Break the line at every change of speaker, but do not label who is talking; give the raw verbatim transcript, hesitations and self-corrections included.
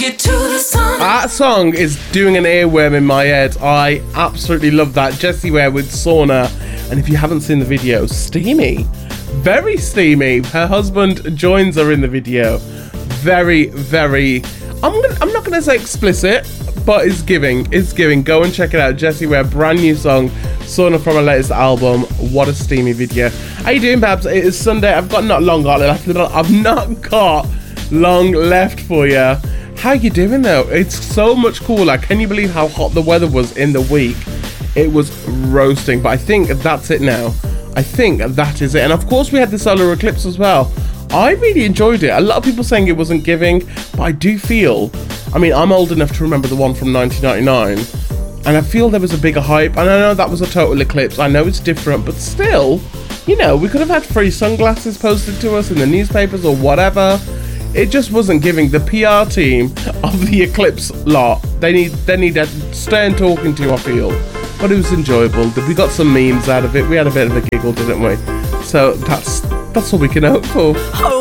you to the sun.
That song is doing an earworm in my head. I absolutely love that. Jessie Ware with Sauna. And if you haven't seen the video, steamy. Very steamy. Her husband joins her in the video. Very, very... I'm gonna, I'm not going to say explicit, but it's giving. It's giving. Go and check it out. Jessie Ware, brand new song. Sauna from her latest album. What a steamy video. How you doing, Babs? It is Sunday. I've got not long got left. I've not got long left for you. How you doing though? It's so much cooler. Can you believe how hot the weather was in the week? It was roasting, but I think that's it now. I think that is it. And of course we had the solar eclipse as well. I really enjoyed it. A lot of people saying it wasn't giving, but I do feel, I mean, I'm old enough to remember the one from nineteen ninety-nine, and I feel there was a bigger hype. And I know that was a total eclipse. I know it's different, but still, you know, we could have had free sunglasses posted to us in the newspapers or whatever. It just wasn't giving. The P R team of the Eclipse lot, they need they need a stern talking to, I feel. But it was enjoyable. We got some memes out of it. We had a bit of a giggle, didn't we? So that's that's all we can hope for.